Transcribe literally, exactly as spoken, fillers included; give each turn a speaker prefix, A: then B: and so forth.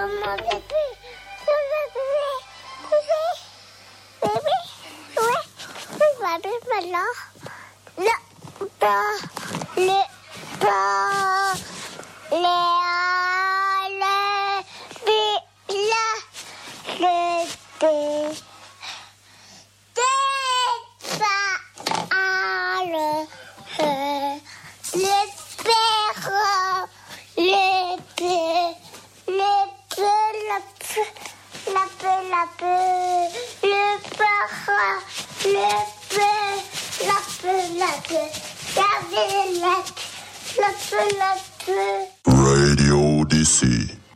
A: mon bébé, mon bébé, bébé, bébé, ouais, oui, ma bébé, alors, le, pas, le, pas, le, le, bi, la, le, dé, dé, pa, a, le, he, le, père, le, pe, le, pe, la, pe, la, pe, la, pe, le, para, le, pe, la, pe, la, pe, la, pe, la, pe, la, pe, la, pe.
B: Radio D C.